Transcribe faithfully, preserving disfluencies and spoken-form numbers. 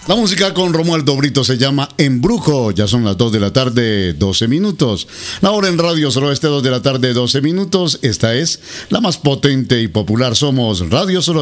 La música con Romualdo Brito se llama Embrujo. Ya son las dos de la tarde, doce minutos. La hora en Radio Suroeste, dos de la tarde, doce minutos. Esta es la más potente y popular. Somos Radio Suroeste.